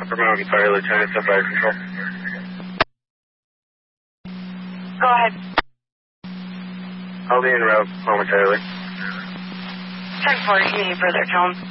Upper Mountain Fire, Lieutenant, step fire control. Go ahead. I'll be en route momentarily. 10-4, you need further tone.